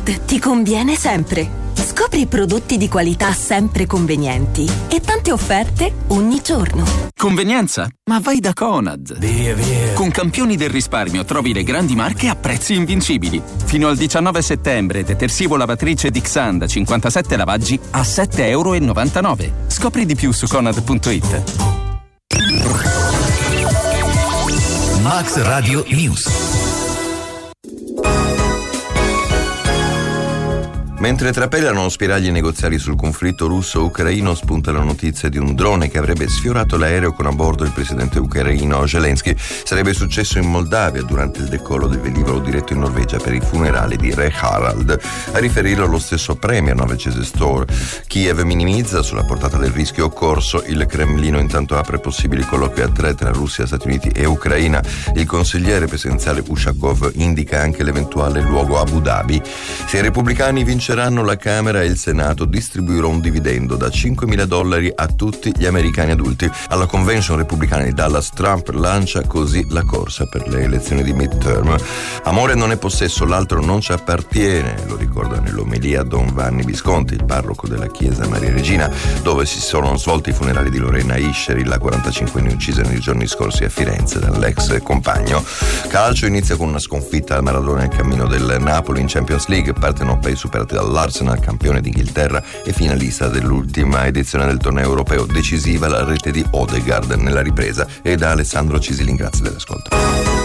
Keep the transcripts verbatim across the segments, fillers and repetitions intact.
Conad ti conviene sempre. Scopri prodotti di qualità sempre convenienti e tante offerte ogni giorno. Convenienza? Ma vai da Conad. Via, via. Con campioni del risparmio trovi le grandi marche a prezzi invincibili. Fino al diciannove settembre, detersivo lavatrice Dixan da cinquantasette lavaggi a sette e novantanove euro. Scopri di più su conad punto it. Max Radio News. Mentre trapelano spiragli negoziali sul conflitto russo-ucraino, spunta la notizia di un drone che avrebbe sfiorato l'aereo con a bordo il presidente ucraino Zelensky. Sarebbe successo in Moldavia durante il decollo del velivolo diretto in Norvegia per i funerali di Re Harald. A riferirlo lo stesso premier norvegese Støre. Kiev minimizza sulla portata del rischio occorso. Il Cremlino intanto apre possibili colloqui a tre tra Russia, Stati Uniti e Ucraina. Il consigliere presidenziale Ushakov indica anche l'eventuale luogo Abu Dhabi. Se i repubblicani vinceranno la Camera e il Senato, distribuirà un dividendo da cinquemila dollari a tutti gli americani adulti. Alla convention repubblicana di Dallas, Trump lancia così la corsa per le elezioni di midterm. Amore non è possesso, l'altro non ci appartiene, lo ricorda nell'omelia Don Vanni Visconti, il parroco della chiesa Maria Regina, dove si sono svolti i funerali di Lorena Ischeri, la quarantacinquenne uccisa nei giorni scorsi a Firenze dall'ex compagno. Calcio inizia con una sconfitta al Maradona nel cammino del Napoli in Champions League, partenopei superati dall'Arsenal, campione d'Inghilterra e finalista dell'ultima edizione del torneo europeo. Decisiva la rete di Odegaard nella ripresa. E da Alessandro Cisilin, grazie dell'ascolto.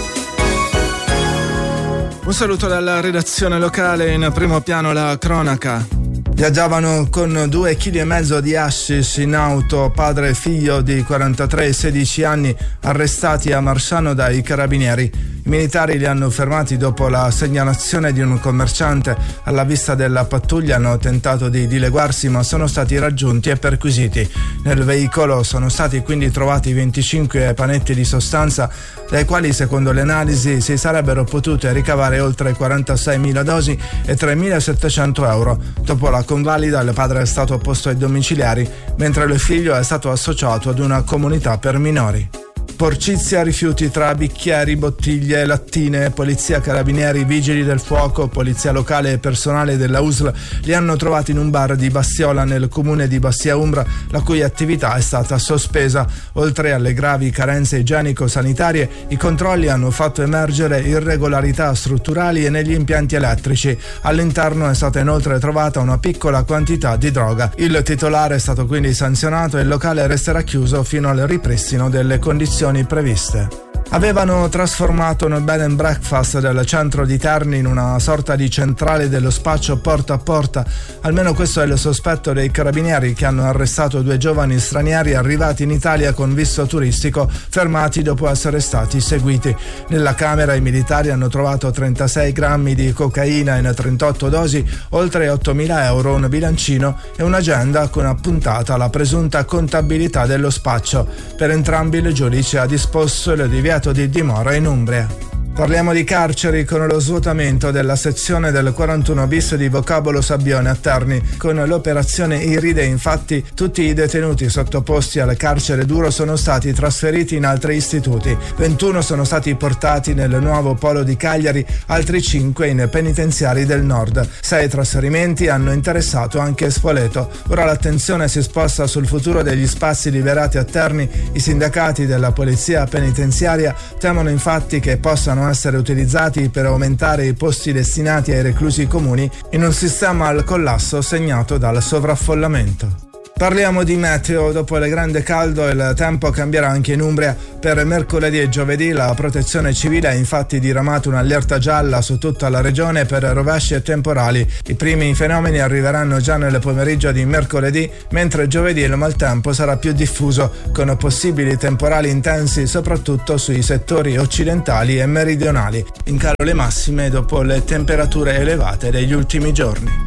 Un saluto dalla redazione locale. In primo piano la cronaca. Viaggiavano con due chili e mezzo di hashish in auto padre e figlio di quarantatré e sedici anni, arrestati a Marsciano dai carabinieri. I militari li hanno fermati dopo la segnalazione di un commerciante. Alla vista della pattuglia hanno tentato di dileguarsi, ma sono stati raggiunti e perquisiti. Nel veicolo sono stati quindi trovati venticinque panetti di sostanza, dai quali secondo le analisi si sarebbero potute ricavare oltre quarantaseimila dosi e tremilasettecento euro. Dopo la convalida il padre è stato posto ai domiciliari, mentre il figlio è stato associato ad una comunità per minori. Porcizia, rifiuti tra bicchieri, bottiglie, lattine. Polizia, carabinieri, vigili del fuoco, polizia locale e personale della U S L li hanno trovati in un bar di Bassiola nel comune di Bassia Umbra, la cui attività è stata sospesa. Oltre alle gravi carenze igienico-sanitarie, i controlli hanno fatto emergere irregolarità strutturali e negli impianti elettrici. All'interno è stata inoltre trovata una piccola quantità di droga. Il titolare è stato quindi sanzionato e il locale resterà chiuso fino al ripristino delle condizioni previste. Avevano trasformato un bed and breakfast del centro di Terni in una sorta di centrale dello spaccio porta a porta. Almeno questo è il sospetto dei carabinieri, che hanno arrestato due giovani stranieri arrivati in Italia con visto turistico, fermati dopo essere stati seguiti. Nella camera i militari hanno trovato trentasei grammi di cocaina in trentotto dosi, oltre ottomila euro, un bilancino e un'agenda con appuntata la presunta contabilità dello spaccio. Per entrambi il giudice ha disposto il divieto di dimora in Umbria. Parliamo di carceri con lo svuotamento della sezione del quarantuno bis di Vocabolo Sabbione a Terni. Con l'operazione Iride, infatti, tutti i detenuti sottoposti al carcere duro sono stati trasferiti in altri istituti. ventuno sono stati portati nel nuovo polo di Cagliari, altri cinque in penitenziari del nord. Sei trasferimenti hanno interessato anche Spoleto. Ora l'attenzione si sposta sul futuro degli spazi liberati a Terni. I sindacati della polizia penitenziaria temono infatti che possano essere utilizzati per aumentare i posti destinati ai reclusi comuni in un sistema al collasso segnato dal sovraffollamento. Parliamo di meteo. Dopo il grande caldo il tempo cambierà anche in Umbria. Per mercoledì e giovedì la protezione civile ha infatti diramato un'allerta gialla su tutta la regione per rovesci e temporali. I primi fenomeni arriveranno già nel pomeriggio di mercoledì, mentre giovedì il maltempo sarà più diffuso, con possibili temporali intensi soprattutto sui settori occidentali e meridionali. In calo le massime dopo le temperature elevate degli ultimi giorni.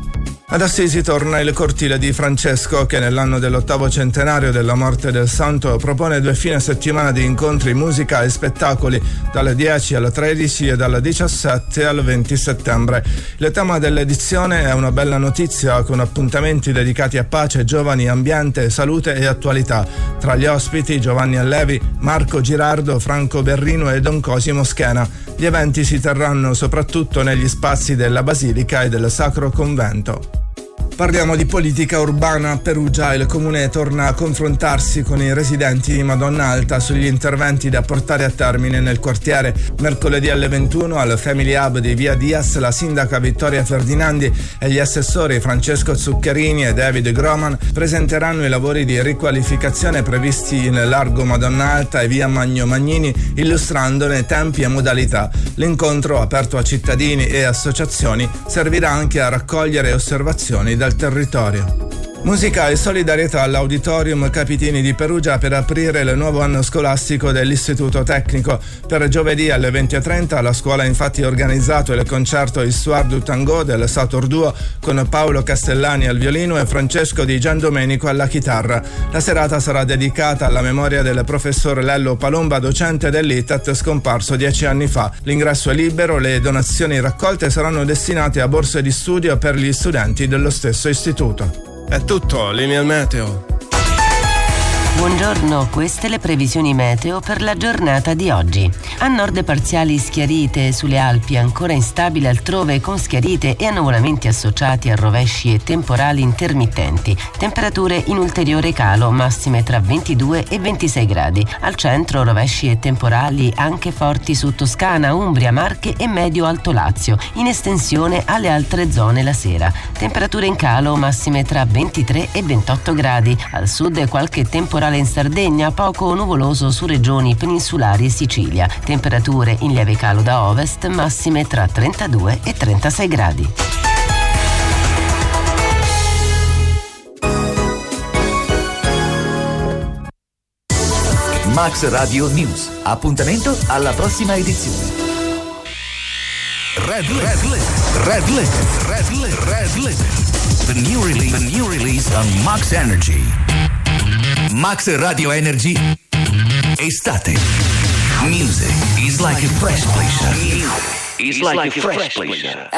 Ad Assisi torna il cortile di Francesco che nell'anno dell'ottavo centenario della morte del santo propone due fine settimana di incontri, musica e spettacoli dalle dieci alle tredici e dal diciassette al venti settembre. Il tema dell'edizione è una bella notizia con appuntamenti dedicati a pace, giovani, ambiente, salute e attualità. Tra gli ospiti Giovanni Allevi, Marco Girardo, Franco Berrino e Don Cosimo Schena. Gli eventi si terranno soprattutto negli spazi della Basilica e del Sacro Convento. Parliamo di politica urbana. A Perugia il comune torna a confrontarsi con i residenti di Madonna Alta sugli interventi da portare a termine nel quartiere. Mercoledì alle ventuno al Family Hub di Via Diaz la sindaca Vittoria Ferdinandi e gli assessori Francesco Zuccherini e David Groman presenteranno i lavori di riqualificazione previsti in Largo Madonna Alta e Via Magno Magnini, illustrandone tempi e modalità. L'incontro, aperto a cittadini e associazioni, servirà anche a raccogliere osservazioni dal territorio. Musica e solidarietà all'Auditorium Capitini di Perugia per aprire il nuovo anno scolastico dell'Istituto Tecnico. Per giovedì alle venti e trenta la scuola ha infatti organizzato il concerto Histoire du Tango del Sator Duo con Paolo Castellani al violino e Francesco Di Giandomenico alla chitarra. La serata sarà dedicata alla memoria del professor Lello Palomba, docente dell'I T A T scomparso dieci anni fa. L'ingresso è libero, le donazioni raccolte saranno destinate a borse di studio per gli studenti dello stesso istituto. È tutto, linea meteo. Buongiorno, queste le previsioni meteo per la giornata di oggi. A nord parziali schiarite sulle Alpi, ancora instabile altrove con schiarite e annuvolamenti associati a rovesci e temporali intermittenti. Temperature in ulteriore calo, massime tra ventidue e ventisei gradi. Al centro rovesci e temporali anche forti su Toscana, Umbria, Marche e Medio-Alto Lazio, in estensione alle altre zone la sera. Temperature in calo, massime tra ventitré e ventotto gradi. Al sud qualche temporale in Sardegna, poco nuvoloso su regioni peninsulari e Sicilia. Temperature in lieve calo da ovest, massime tra trentadue e trentasei gradi. Max Radio News. Appuntamento alla prossima edizione. Red Red Red Red Red Red Red The new release, the new release on Max Energy. Max Radio Energy Estate. Music is like a fresh pleasure. Is like a fresh pleasure.